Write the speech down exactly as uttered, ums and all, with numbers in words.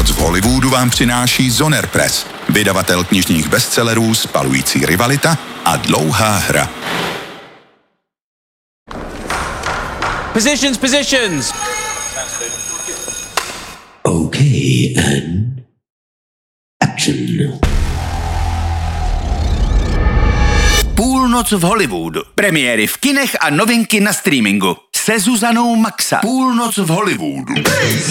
Půlnoc v Hollywoodu vám přináší Zoner Press, vydavatel knižních bestsellerů Spalující rivalita a Dlouhá hra. Positions, positions! Okay, and action. Půlnoc v Hollywoodu. Premiéry v kinech a novinky na streamingu. Se Zuzanou Maxa. Půlnoc v Hollywoodu.